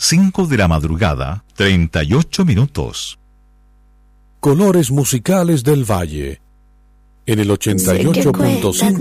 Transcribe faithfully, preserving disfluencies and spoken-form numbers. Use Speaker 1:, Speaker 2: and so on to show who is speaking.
Speaker 1: cinco de la madrugada, treinta y ocho minutos.
Speaker 2: Colores musicales del Valle, en el ochenta y ocho punto cinco